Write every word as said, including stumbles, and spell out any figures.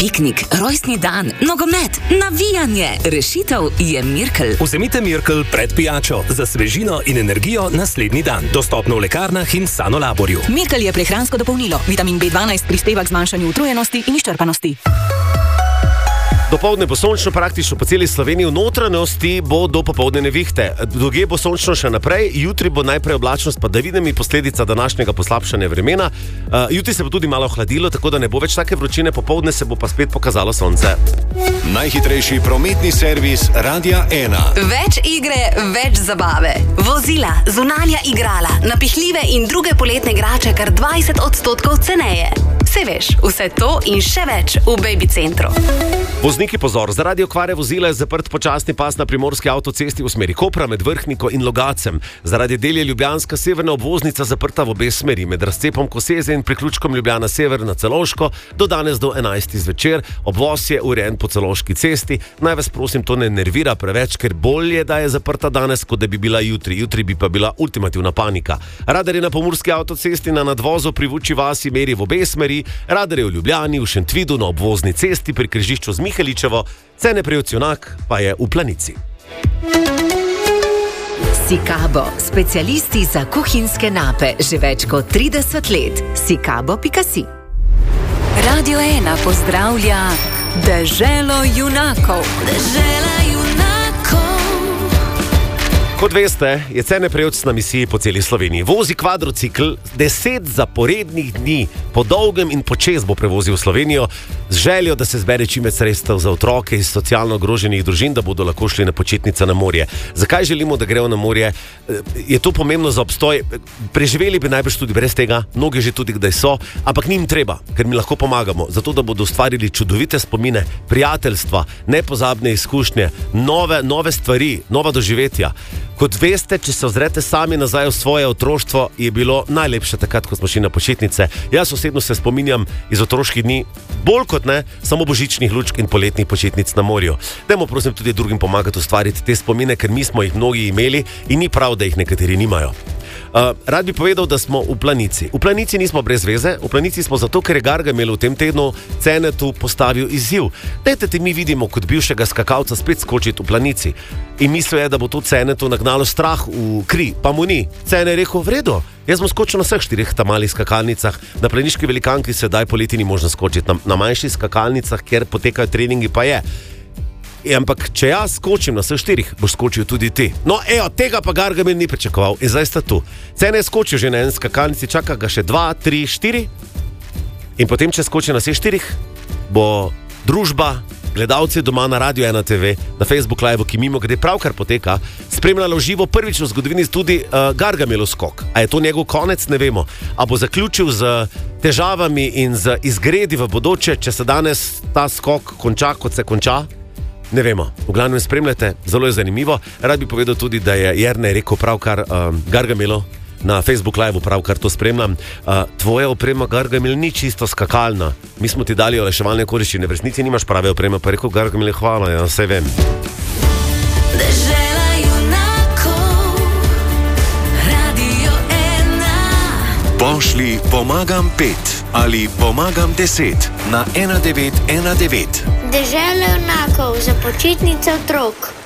piknik, rojstni dan, nogomet, navijanje. Rešitev je Mirkel. Vzemite Mirkel pred pijačo za svežino in energijo naslednji dan. Dostopno v lekarnah in Sanolaborju. Mirkel je prehransko dopolnilo. Vitamin B dvanajst prispeva k zmanjšanju utrujenosti in izčrpanosti. Dopoldne bo sončno praktično po celi Sloveniji, v notranjosti bo do popoldne nevihte. Drugje bo sončno še naprej, jutri bo najprej oblačnost padavinami, posledica današnjega poslabšanja vremena. Uh, jutri se bo tudi malo hladilo, tako da ne bo več take vročine, popoldne se bo pa spet pokazalo sonce. Najhitrejši prometni servis Radia ena. Več igre, več zabave. Vozila, zunanja igrala, napihljive in druge poletne igrače kar dvajset odstotkov ceneje. Se veš, vse to in še več v Baby Centru. Vozniki pozor, zaradi okvare vozila je zaprt počasni pas na primorski avtocesti v smeri Kopra med Vrhniko in Logacem. Zaradi del je ljubljanska severna obvoznica zaprta v obe smeri med razcepom Koseze in priključkom Ljubljana sever na Celovško do danes do enajstih zvečer. Obvoz je urejen po Celovški cesti. Naj vas prosim, to ne nervira preveč, ker bolje, da je zaprta danes, kot da bi bila jutri. Jutri bi pa bila ultimativna panika. Radar je na pomurski avtocesti na nadvozu pri Vuči vasi meri v obe smeri, radar je v Ljubljani, v Šentvidu na obvozni cesti pri križišču z Miheličevo, cene prevcionak pa je v Planici. Sikabo, specialisti za kuhinjske nape, že več kot trideset let. sikabo pika si. Radio ena pozdravlja Deželo junakov. Dežela junakov. Kot veste, je Cene Prevc na misiji po celi Sloveniji. Vozi kvadrocikl, deset zaporednih dni, po dolgem in počez bo prevozil Slovenijo, z željo, da se zbere čim več sredstev za otroke iz socialno ogroženih družin, da bodo lahko šli na počitnice na morje. Zakaj želimo, da grejo na morje? Je to pomembno za obstoj? Preživeli bi najbrž tudi brez tega, mnogi že tudi kdaj so, ampak njim treba, ker mi lahko pomagamo, zato da bodo ustvarili čudovite spomine, prijateljstva, nepozabne izkušnje, nove, nove stvari, nova doživetja. Kot veste, če se ozrete sami nazaj v svoje otroštvo, je bilo najlepše takrat, ko smo šli na počitnice. Jaz osebno se spominjam iz otroških dni, bolj kot ne, samo božičnih lučk in poletnih počitnic na morju. Dajmo prosim tudi drugim pomagati ustvariti te spomine, ker mi smo jih mnogi imeli in ni prav, da jih nekateri nimajo. Uh, rad bi povedal, da smo v Planici. V Planici nismo brez veze, v Planici smo zato, ker je Gargamel v tem tednu Cenetu postavil izziv. Dajte ti mi vidimo kot bivšega skakalca spet skočiti v Planici. In mislil je, da bo to Cenetu nagnalo strah v kri, pa mu ni. Cene je rekel, v redu, jaz bom skočil na vseh štirih tamalih skakalnicah, na planiški velikanki sedaj poleti ni možno skočiti, na, na manjših skakalnicah, kjer potekajo treningi, pa je. E, ampak, če jaz skočim na vseh štirih, boš skočil tudi ti. No, ejo, tega pa Gargamel ni pričakoval in zdaj sta tu. Cene je skočil že na en skakalnici, čaka ga še dva, tri, štiri in potem, če skoči na vseh štirih, bo družba, gledalci doma na Radio ena te ve, na Facebook live, ki mimo grede pravkar poteka, spremljalo živo prvič v zgodovini tudi uh, Gargamelov skok. A je to njegov konec, ne vemo. A bo zaključil z težavami in z izgredi v bodoče, če se danes ta skok konča, kot se konča? Ne vemo, v glavnem spremljate, zelo je zanimivo. Rad bi povedal tudi, da je Jernej rekel pravkar um, Gargamelu, na Facebook live pravkar to spremljam, uh, tvoja oprema, Gargamel, ni čisto skakalna. Mi smo ti dali olajševalne okoliščine, v resnici nimaš prave opreme, pa rekel Gargamel, hvala, ja, vse vem. Dežela junakov, Radio ena. Pošli pomagam pet ali pomagam deset na ena devet ena devet. Dežela junakov za počitnice otrok.